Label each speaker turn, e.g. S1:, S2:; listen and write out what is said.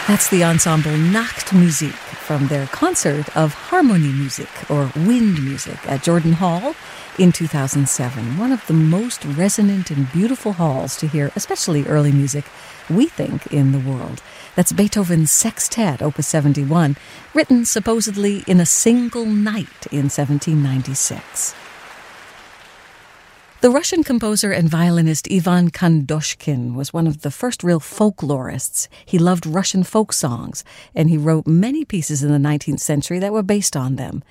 S1: That's the ensemble Nachtmusik from their concert of Harmonie Musik, or wind music, at Jordan Hall in 2007. One of the most resonant and beautiful halls to hear, especially early music, we think, in the world. That's Beethoven's Sextet, Opus 71, written supposedly in a single night in 1796. The Russian composer and violinist Ivan Kandoshkin was one of the first real folklorists. He loved Russian folk songs, and he wrote many pieces in the 19th century that were based on them.